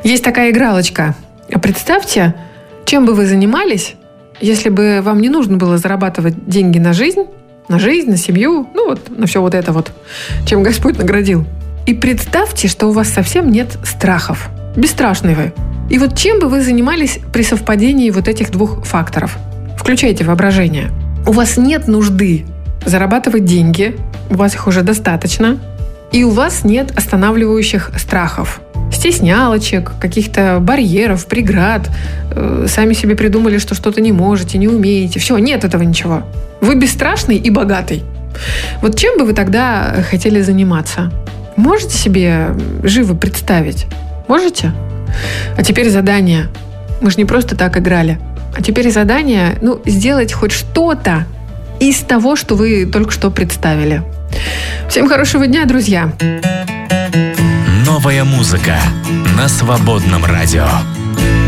Есть такая игралочка. Представьте, чем бы вы занимались, если бы вам не нужно было зарабатывать деньги на жизнь, на семью, на все вот это вот, чем Господь наградил. И представьте, что у вас совсем нет страхов. Бесстрашный вы. И вот чем бы вы занимались при совпадении вот этих двух факторов? Включайте воображение. У вас нет нужды зарабатывать деньги, у вас их уже достаточно, и у вас нет останавливающих страхов, стеснялочек, каких-то барьеров, преград, сами себе придумали, что что-то не можете, не умеете. Все, нет этого ничего. Вы бесстрашный и богатый. Вот чем бы вы тогда хотели заниматься? Можете себе живо представить? Можете? А теперь задание. Мы же не просто так играли. А теперь задание, сделать хоть что-то из того, что вы только что представили. Всем хорошего дня, друзья! Новая музыка на Свободном радио.